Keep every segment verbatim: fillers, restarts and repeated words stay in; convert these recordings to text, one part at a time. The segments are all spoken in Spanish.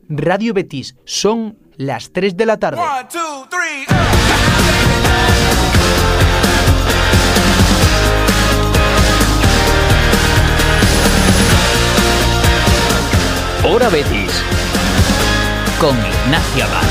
Radio Betis, son las tres de la tarde. One, two, three. Hora Betis, con Ignacio Abad.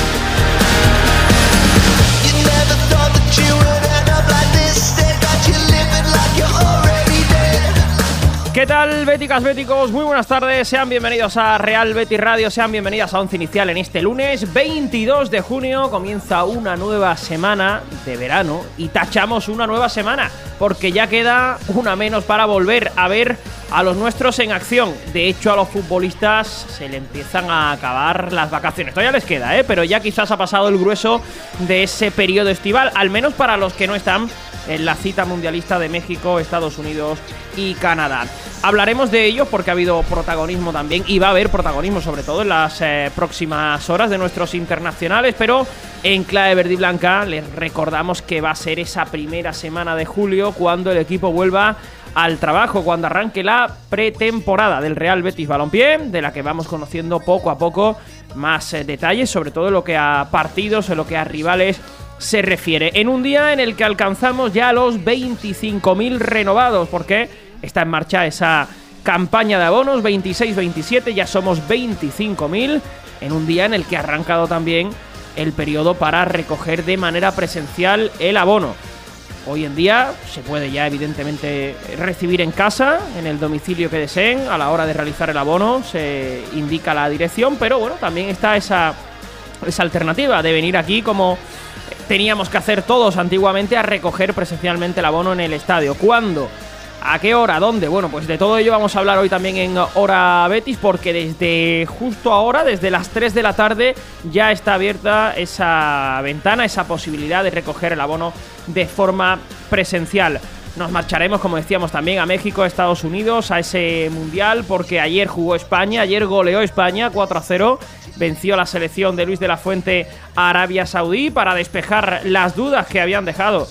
¿Qué tal, béticas, béticos? Muy buenas tardes, sean bienvenidos a Real Betis Radio, sean bienvenidas a Once Inicial en este lunes veintidós de junio. Comienza una nueva semana de verano y tachamos una nueva semana porque ya queda una menos para volver a ver a los nuestros en acción. De hecho, a los futbolistas se le empiezan a acabar las vacaciones. Todavía les queda, ¿eh? Pero ya quizás ha pasado el grueso de ese periodo estival, al menos para los que no están en la cita mundialista de México, Estados Unidos y Canadá. Hablaremos de ello porque ha habido protagonismo también y va a haber protagonismo sobre todo en las eh, próximas horas de nuestros internacionales, pero en clave verde y blanca les recordamos que va a ser esa primera semana de julio cuando el equipo vuelva al trabajo, cuando arranque la pretemporada del Real Betis Balompié, de la que vamos conociendo poco a poco más eh, detalles, sobre todo en lo que a partidos, en lo que a rivales se refiere, en un día en el que alcanzamos ya los veinticinco mil renovados, porque está en marcha esa campaña de abonos veintiséis veintisiete, ya somos veinticinco mil, en un día en el que ha arrancado también el periodo para recoger de manera presencial el abono. Hoy en día se puede ya evidentemente recibir en casa, en el domicilio que deseen, a la hora de realizar el abono se indica la dirección, pero bueno, también está esa, esa alternativa de venir aquí como teníamos que hacer todos antiguamente, a recoger presencialmente el abono en el estadio. ¿Cuándo? ¿A qué hora? ¿Dónde? Bueno, pues de todo ello vamos a hablar hoy también en Hora Betis, porque desde justo ahora, desde las tres de la tarde, ya está abierta esa ventana, esa posibilidad de recoger el abono de forma presencial. Nos marcharemos, como decíamos, también a México, a Estados Unidos, a ese Mundial, porque ayer jugó España, ayer goleó España cuatro a cero, venció a la selección de Luis de la Fuente a Arabia Saudí para despejar las dudas que habían dejado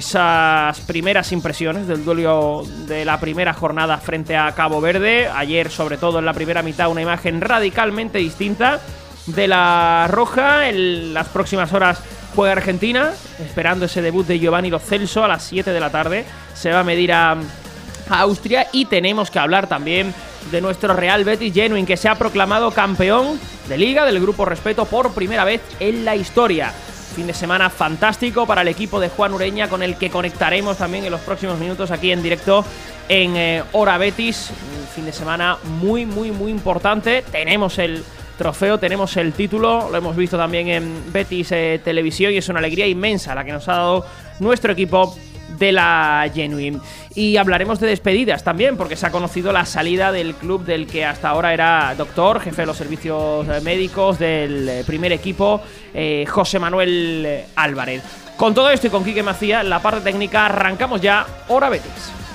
esas primeras impresiones del duelo de la primera jornada frente a Cabo Verde. Ayer, sobre todo en la primera mitad, una imagen radicalmente distinta de la roja. En las próximas horas juega Argentina, esperando ese debut de Giovanni Lo Celso a las siete de la tarde. Se va a medir a, a Austria, y tenemos que hablar también de nuestro Real Betis Genuine, que se ha proclamado campeón de Liga del Grupo Respeto por primera vez en la historia. Fin de semana fantástico para el equipo de Juan Ureña, con el que conectaremos también en los próximos minutos aquí en directo en eh, Hora Betis. Un fin de semana muy, muy, muy importante. Tenemos el trofeo, tenemos el título, lo hemos visto también en Betis eh, Televisión, y es una alegría inmensa la que nos ha dado nuestro equipo de la Genuine. Y hablaremos de despedidas también, porque se ha conocido la salida del club del que hasta ahora era doctor, jefe de los servicios médicos del primer equipo, eh, José Manuel Álvarez. Con todo esto y con Quique Macía, la parte técnica, arrancamos ya Hora Betis.